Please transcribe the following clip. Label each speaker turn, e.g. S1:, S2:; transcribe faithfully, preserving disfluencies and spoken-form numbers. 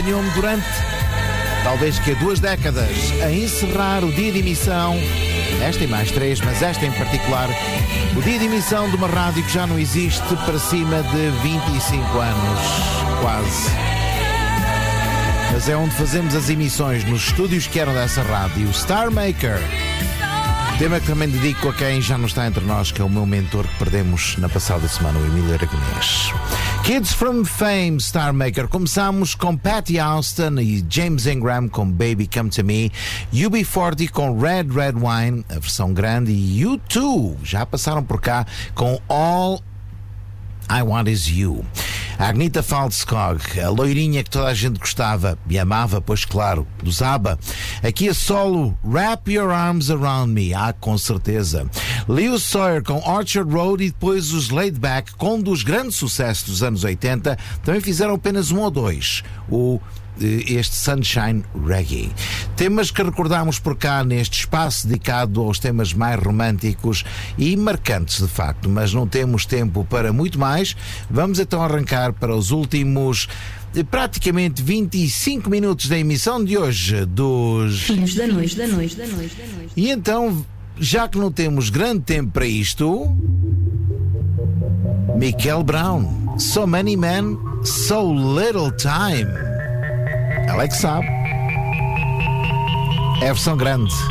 S1: Durante talvez que duas décadas a encerrar o dia de emissão, esta e mais três, mas esta em particular, o dia de emissão de uma rádio que já não existe para cima de vinte e cinco anos, quase. Mas é onde fazemos as emissões, nos estúdios que eram dessa rádio, Star Maker. Tema que também dedico a quem já não está entre nós, que é o meu mentor que perdemos na passada semana, o Emílio Aragonês. Kids from Fame, Star Maker. Começamos com Patty Austin e James Ingram com Baby Come to Me, U B quarenta com Red Red Wine, a versão grande, e U dois já passaram por cá com All I Want Is You. A Agnita Faltskog, a loirinha que toda a gente gostava e amava, pois claro, dos ABBA. Aqui a solo, Wrap Your Arms Around Me, ah, com certeza. Leo Sawyer com Orchard Road e depois os Laid Back, com um dos grandes sucessos dos anos oitenta, também fizeram apenas um ou dois, o este Sunshine Reggae. Temas que recordamos por cá neste espaço dedicado aos temas mais românticos e marcantes de facto, mas não temos tempo para muito mais. Vamos então arrancar para os últimos praticamente vinte e cinco minutos da emissão de hoje dos
S2: Filhos da Noite, da Noite, da Noite, da Noite.
S1: E então, já que não temos grande tempo para isto, Michael Brown, So Many Men, So Little Time. Ela é que sabe. É a versão grande.